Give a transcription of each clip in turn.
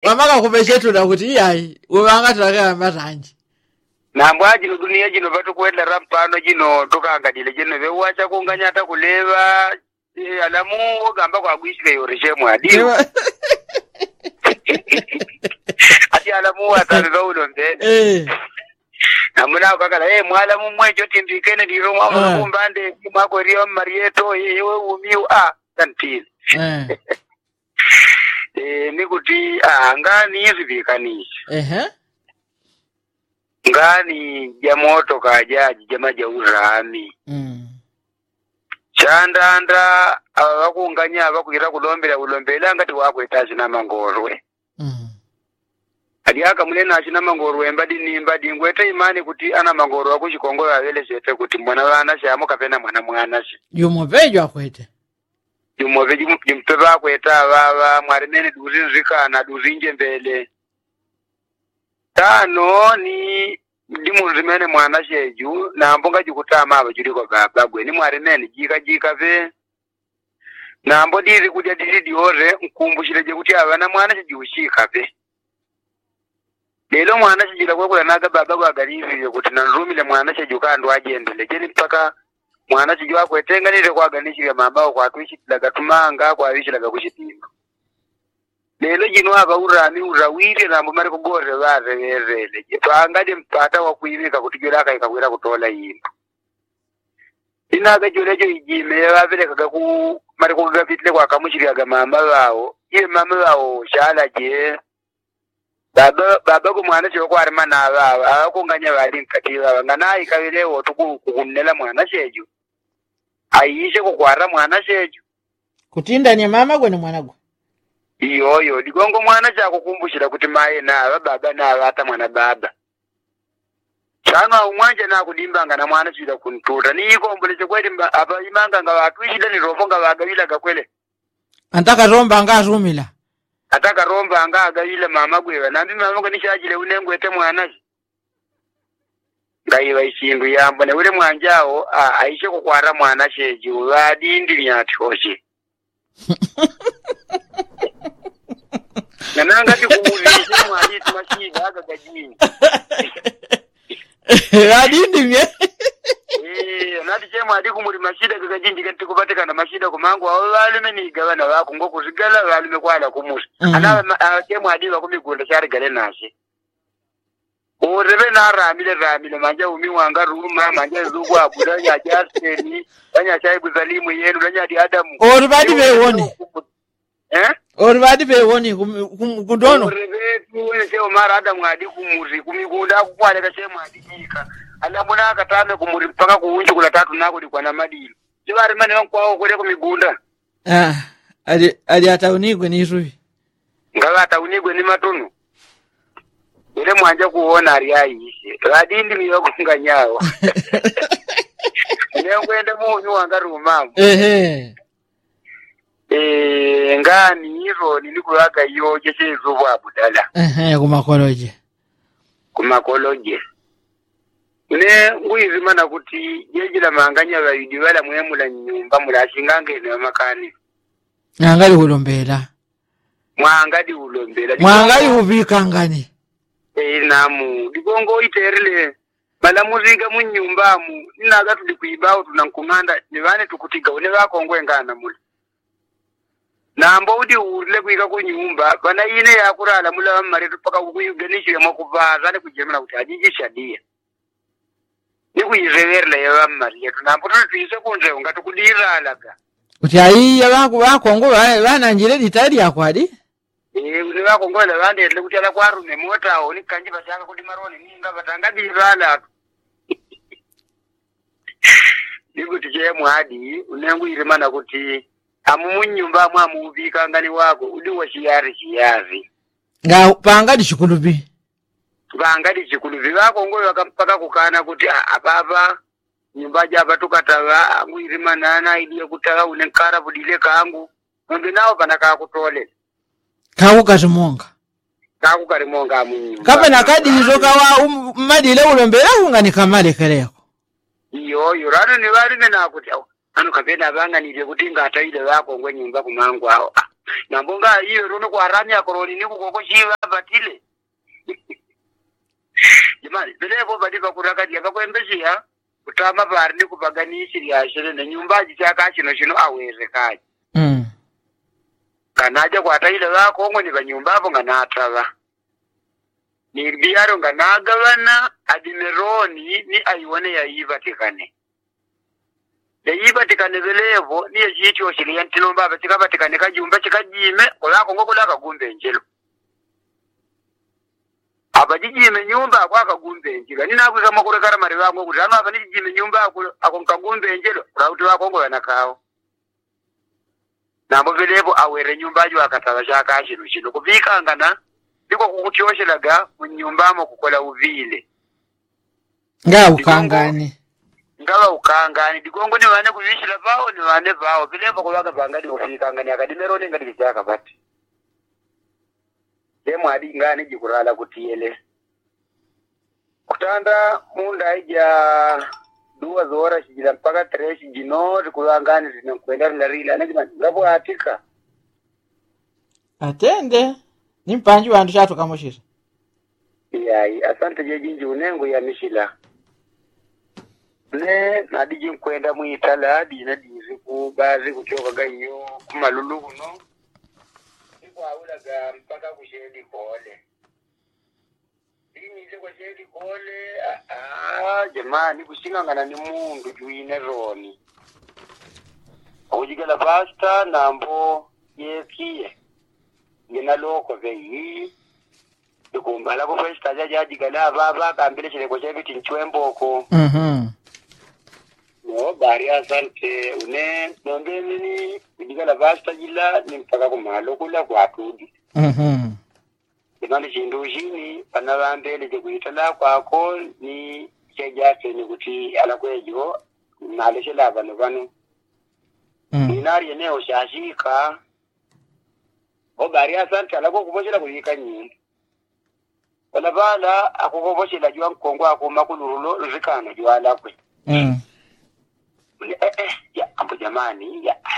Wamaka kupeshetu na kuti iyayi. Wewanga tulakaya matanji. Nambwa jino dunia jino batu kwenda rampano jino tukangadile jino vewacha kunganyata kuleva alamu gamba kwa guishike yoreshemu adiyo. Ati alamu wataniza ulombele. Namuna wakakala mwalamu mwecho tindikene diro mwamu kumbande mwako rio marieto yewe umiu kantili. Nikuti ngani hizi vikanishi. Ngani jamoto kajaji jamaja urami. Chandanda wakunganya wakuira kulombela ngati wakwetazi na mangorwe. Aliaka mulena achina mangorwe mbadi ngwete imani kuti ana mangorwe akuchikongo yavele sete kuti mwana wana shamu kapena mwana shi. Yumovejo akwete. Yumovejo jimpepa akweta wawa mwarimene duzi nzikana duzi njembele. Tano ni ndimu zimene mwana sheju na mbonga jikutama abajuliko babagwe ni mwarimene jika ve. Na mbo diri kuja diri ore mkumbushire kuti abana mwana shejushika ve. Lelo mwana shijira kwa naga baba kwa garivi kuti nanrumile mwana shijuka ndo agendele jeni mpaka mwana shijwa kwetenganire kwa ganishire mambao kwa tuishitilaga tumanga kwa wishiraga kushipinga. Lelo jino aba urami urawire na mbomari kugore warevele jitwangade mpata wa kuimika kutijolaka ikakwira kutola yimbo. Inaga jolejo ijime wavele kaga ku mari kugavitile kwa kamushiriaga mamba wao iye mamba wao shala je baba ko mwana cyo kwa arima na baba akonganya bali nkatira ngana ikabelewo tukunela mwana sheju ayishe ko kwara mwana sheju kutinda ni mama gwe ni mwana gwe iyo digongo mwana chako kumbushira kuti maye na baba na ata mwana baba chana umwanje na kudimbanga na mwana chira kuntuta niko mbole kweli aba imanga nga watu ishida ni rofonga bagabila gakwele antaka romba ngazumila ataka romba anga ile mama gwewe nambi mama ngo nishajile unengwete mwana ngaiwa ishindu yambo ne ule mwanjao aishe ko kwara mwana sheji wadindi nyatoshe nananga tikumulisha mwali tumashida agagajini adindi mye nati chema adi kumuri mashida gagajini kati kupatikana mashida kumangu awalime ni gavana wako ngo kuzigala walime kwala kumusa ana chema adi wakumigunda shari gale nashi orebe na ramile manja umi wanga ruma manja zugu abuda ya jaseni banya chai buzalimu yenu banya adi adamu oribadi bewoni oribadi bewoni kundono orebe tuwe seo mara adamu adi kumuri kumigunda kukwale kachema adi jika alabuna akatame kumuri mpaka kuunji kula tatu nako di kwa na madilo jibari mani wankwao kule kumigunda ali ataunigwe ni iruvi ngawa ataunigwe ni matunu ule mwanja kuona ariaishe radindi miyo kunganyawa ngwende munyu wanga rumamu ngani hivyo nilikulaga hiyo jechezo wa budala kumakoloje ne ngwizima na kuti jejila manganya bayidi wala mwemula nyumba mulashingange ne makani ngangali ulombela mwangali ubikangani namu digongo iterile bala muziga munyumbamu ninaga tulikuibao tunankumanda nivane tukutiga une bakongwe ngana muli nambo udi urile kuika kunyumba bana ine yakurala mula mari tupaka kuyuganisha makuvaza ne kujemana kutaji shadia ni kuyireverla ya mari yetu nambo tutise kunje ungatukudira alaga uti ayi yabangu bakongo bana njire litari yakwadi ule bakongo la bande le kutala kwaru ne mota oni kanji bashaka kuti maroni ninga batanga birala nikuti chemu hadi unengu irimana kuti amunyumba mwamubika ngani wako udi wa shiyari nga pangadi chikulubi bakongo wakampaka kukana kuti ababa nyumba jaba tukatawa muirimana na idiye kutawa unenkara budile kangu ngombe nao banaka kutole kakukarimonga munyumba kapa nakadi nizoka wa madile ulombela ungani kamale kereko iyo rano ni bari na kuti anu kapenda banga ni kuti ngata ile wako ngwe nyumba kumangu hao na mbonga hiyo runo kwa ramya koroni ni kukoko shiva batile. Jamani, belevo badiva kuraka dia bakwembeshia kutama bari ni kubaganishiri yashire ne nyumbaji chaka chino awere kaji. Kanaja kwata ile wako ngo ni banyumba abo nganataba. Ni biyaro nganagabana adimeroni ni ayione ya yibatikane. Le yibatikane belevo ni ejicho shiri yantilomba batikabatikane kajumba chikajime olako ngo kulaka gumbe njelo. Abajijime nyumba kwa kagumbe njelo. Nina kuza makure karamari wangu kuti ano abanijime nyumba akonkagumbe njelo rauti wako ngo yanakao. Nambo belevo awere nyumba jo akataba shaka chino kubika ngana ndiko kukutyoshelaga mu nyumbamo kukola uvile. Ngaba ukangani digongo ni wane kuyishira bawo ni wane bawo belevo kulaga bangani ufika ngani akadimeroni ngati kichaka bati. Demo adi ngani jikurala kutiyele. Kutanda munda ija duwa zora shijila mpaka 3 shijino zikulangani zinakwenda ndarila anajima ngapo atika. Atende ni mpanji wandu shatu kamoshira. Yai asante jejinji unengo ya mishila. Ne nadiji mkwenda muitala dina dizi kubazi kuchoka ganyo kumalulu kuno. Kwa ulaga mpaka kushedi kole. Ini kwa shedi kole jamani kushingangana ni mundu juine roni. Ujigala basta nambo yekie. Ngena loko veyi. Kumbala ko festa jaji gala baba kambile chile kwa shedi tinchwemboko. No bari asante une nombe nini ujigala basta jila ni mpaka kumalo kula kwa tudi. Imani chindu jini panavambele jekuitala kwako ni chejase ni kuti alakwejo naleshela vanu. Inari eneo shashika. Obari asante alako kuboshela kuyika nyingi. Olabala akukoboshela jwa mkongo akumakulurulo rikana jwa alakwe. Ya ambo jamani ya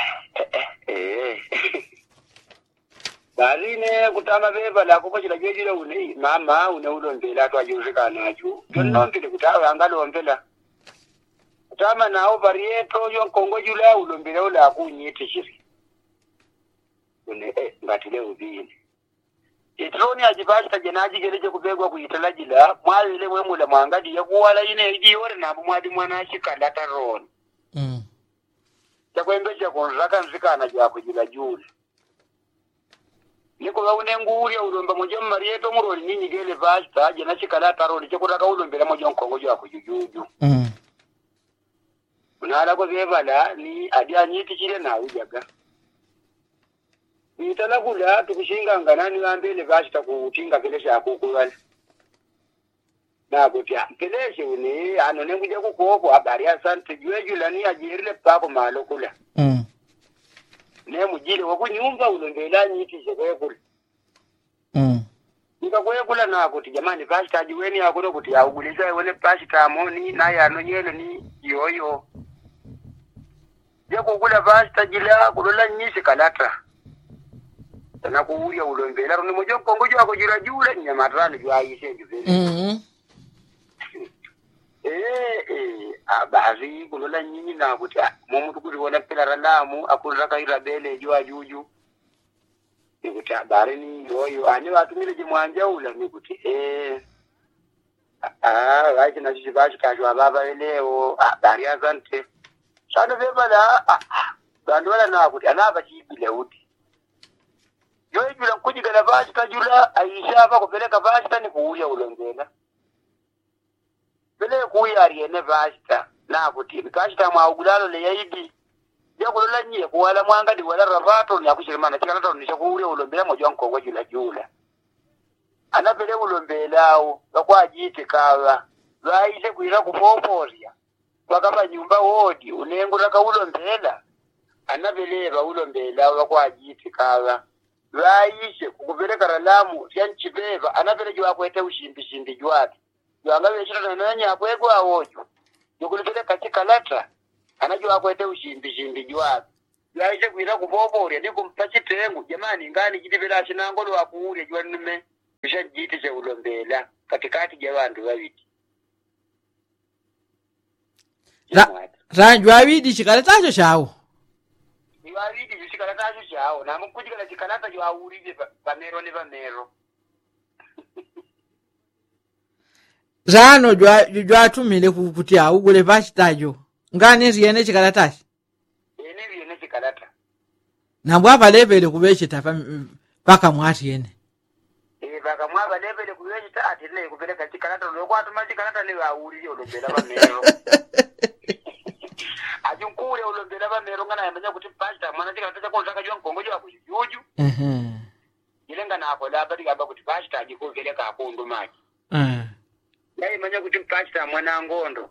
Barine kutama beba la kuboshela jejira une mama une ulombela twajurikana aju. Jonombele kutawa angalo ombela. Kutama nao barieto yo mkongo jula ulombela ula akunyete shiri. Une ngatile ubini. Itroni ajibasta jenaji geleje kubegwa kuitalajila mwali ile mwemula mwangadi ya kuwala ine idi ore na mwadi mwanashika data ron. Chakwembeja konraka nzikana jako jila jule. Niko gaune nguri ya ulomba moja marieto muroli nini gele basta jenashika data ron chakuraka ulombela moja mkongo jako jujuju. Unala ko bebala ni adia nyiti chile na ujaga. Nitala kula tukushinga nganani wambele bashita kutinga kelesha akukulala. Na kupya kelesha uni anone kuja kukoko habari asante juejula ni ajirile pako malo kula. Ne mujile wakunyumba ulombela nyiti shekwe. Nika kula na kuti jamani bashita jueni akulo kuti ya uguliza wele bashita amoni na ya anonyele ni yoyo. Jako kula bashita jila kulola nyisi kalata. Na kuuria ulombela runi mojo kongo jwa ko jira jula nyamarani jwa yise juveli. Abazi kulola nyinyi na kuti momuntu kuti wona pela ralamu akulaka irabele jwa juju. Nikuti habari ni yoyo ani watumile jimwanja ula nikuti wachi na sisi bashi kajwa baba leo habari asante. Sana bebala bandu wala na kuti anaba chibile uti. Yoy jula kujigala bashita jula aisha ba kupeleka bashita ni kuuya ulombela. Bele kuuya ariene bashita na kuti bashita maugulalo le yaidi. Ya kulola nyie kuwala mwangadi wala ravato ni akushirimana chikana to nisha kuuya ulombela moja nkongo jula. Anabele ulombelao bakwa ajite kawa. Zaise kuira kupoporia. Bakaba nyumba wodi unengo raka ulombela. Anabele ba ulombelao bakwa ajite kawa. Raishe kukupeleka ralamu yanchi beva anapele jwa kwete ushimbi jwake jwanga weshira na nanya kwego awojo yokulipeleka chikalata anajua kwete ushimbi jwake raishe kuira kuboboria ndiko mpachitengu jamani ngani kitibela chinangolo akuure jwa nume Kisha jiti cha ulombela katikati ya bantu babiri. Ranjwa widi chikalatacho chawo. Ni babiri chikalatacho chawo na mukujikala chikalata jo awurije pamero ne pamero. Zano jwa tumile kuti awugule pachitajo. Ngani ziyene chikalatachi. Ene ziyene chikalata. Na bwapa lebele kubechita paka mwati yene. Baka mwaba lebele kubechita atile kubeleka chikalata lokwatu machikalata le awurije ulombela pamero. Ajunkule ulombela pamero ngana yamanya kuti pachita mwana chikalata konzaka jwa nkongojo akujuju. Ilenga na hapo labda gaba kuti pachita ajikogeleka akondo maji. Yai manya kuti pachita mwana ngondo.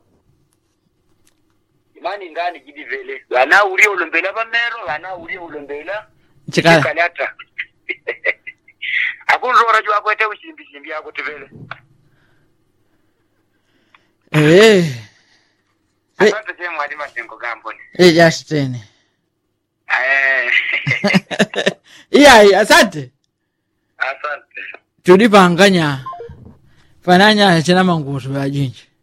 Imani ngani jidivele. Wana uri ulombela pamero, wana uri ulombela chikalata. Akunzora jwa kwete ushimbi yako tivele. Asante sema hadi masengo gamboni. Justine. Iya, asante. Asante. Tulipanganya fananya chena mangusu ya jinji.